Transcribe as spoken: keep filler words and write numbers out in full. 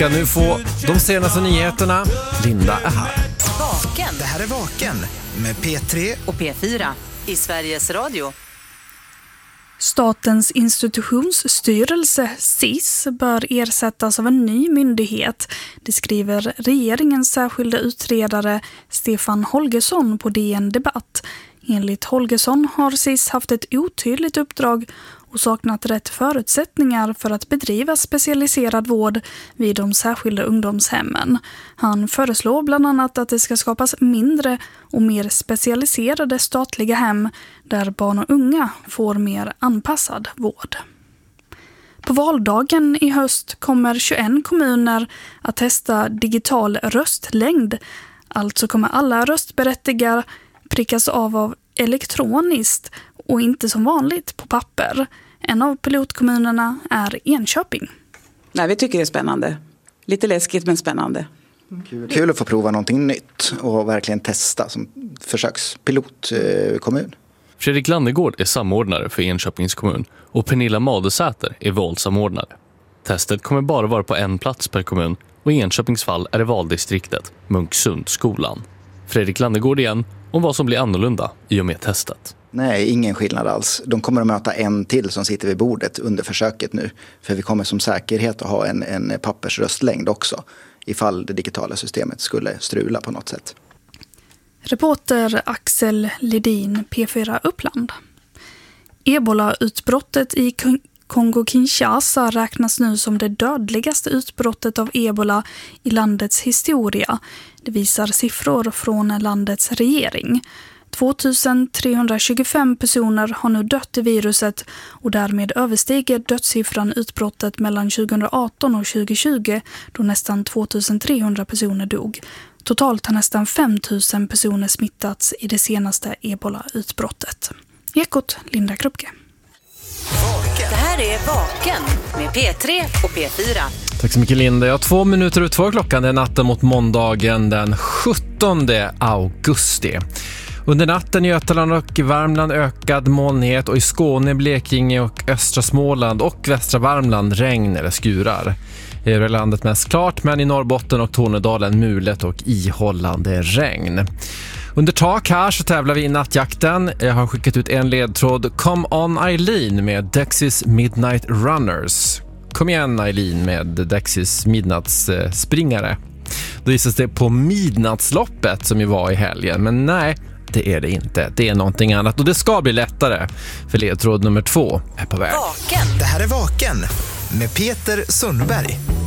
ska nu få de senaste nyheterna. Linda är här. Vaken. Det här är Vaken med P tre och P fyra i Sveriges Radio. Statens institutionsstyrelse, S I S, bör ersättas av en ny myndighet. Det skriver regeringens särskilda utredare Stefan Holgersson på D N Debatt. Enligt Holgersson har S I S haft ett otydligt uppdrag och saknat rätt förutsättningar för att bedriva specialiserad vård vid de särskilda ungdomshemmen. Han föreslår bland annat att det ska skapas mindre och mer specialiserade statliga hem där barn och unga får mer anpassad vård. På valdagen i höst kommer tjugoett kommuner att testa digital röstlängd. Alltså kommer alla röstberättigade prickas av av elektroniskt och inte som vanligt på papper. En av pilotkommunerna är Enköping. Nej, vi tycker det är spännande. Lite läskigt men spännande. Kul, Kul att få prova någonting nytt och verkligen testa som försökspilotkommun. Fredrik Landegård är samordnare för Enköpings kommun och Pernilla Madesäter är valsamordnare. Testet kommer bara vara på en plats per kommun och i Enköpings fall är det valdistriktet Munksundskolan. Fredrik Landegård igen om vad som blir annorlunda i och med testet. Nej, ingen skillnad alls. De kommer att möta en till som sitter vid bordet under försöket nu. För vi kommer som säkerhet att ha en, en pappersröstlängd också ifall det digitala systemet skulle strula på något sätt. Reporter Axel Ledin, P fyra Uppland. Ebola-utbrottet i Kongo-Kinshasa räknas nu som det dödligaste utbrottet av ebola i landets historia. Det visar siffror från landets regering. tvåtusen-trehundratjugofem personer har nu dött i viruset och därmed överstiger dödssiffran utbrottet mellan tjugoarton och tjugotjugo då nästan tvåtusen-trehundra personer dog. Totalt har nästan fem tusen personer smittats i det senaste ebola-utbrottet. Ekot, Linda Kruppke. Det här är Vaken med P tre och P fyra. Tack så mycket Linda. Jag har två minuter ut två klockan. Det är natten mot måndagen den sjuttonde augusti. Under natten i Götaland och Värmland ökad molnighet och i Skåne, Blekinge och östra Småland och västra Värmland regn eller skurar. I övriga landet mest klart, men i Norrbotten och Tornedalen mulet och ihållande regn. Under tak här så tävlar vi i nattjakten. Jag har skickat ut en ledtråd. Come on Eileen med Dexys Midnight Runners. Kom igen Eileen med Dexys midnattsspringare. Då visas det på midnattsloppet som ju var i helgen. Men nej, det är det inte. Det är någonting annat och det ska bli lättare. För ledtråd nummer två är på väg. Vaken. Det här är Vaken med Peter Sundberg.